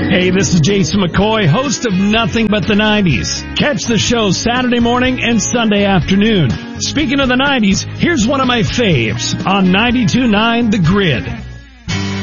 Hey, this is Jason McCoy, host of Nothing But the 90s. Catch the show Saturday morning and Sunday afternoon. Speaking of the 90s, here's one of my faves on 92.9 The Grid.